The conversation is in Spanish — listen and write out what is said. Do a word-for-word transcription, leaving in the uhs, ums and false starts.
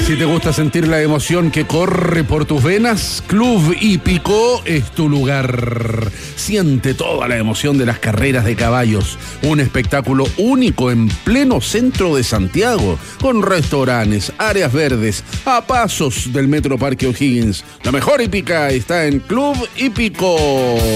Si te gusta sentir la emoción que corre por tus venas, Club Hípico es tu lugar. Siente toda la emoción de las carreras de caballos. Un espectáculo único en pleno centro de Santiago, con restaurantes, áreas verdes, a pasos del Metro Parque O'Higgins. La mejor hípica está en Club Hípico.